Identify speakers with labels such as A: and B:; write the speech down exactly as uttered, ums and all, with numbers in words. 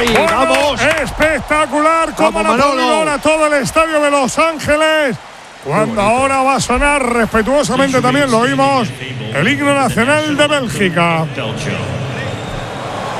A: ahí,
B: bueno,
A: vamos.
B: Espectacular, como han
A: Vamos,
B: aplaudido ahora todo el estadio de Los Ángeles. Cuando ahora va a sonar respetuosamente, también lo oímos, el himno nacional de Bélgica.